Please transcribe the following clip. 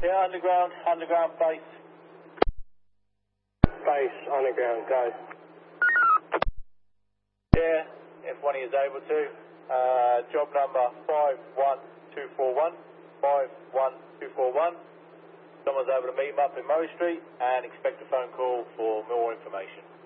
Yeah, underground base. Base, underground, go. Yeah, if one is able to. Job number 51241. 51241. Someone's able to meet him up in Murray Street and expect a phone call for more information.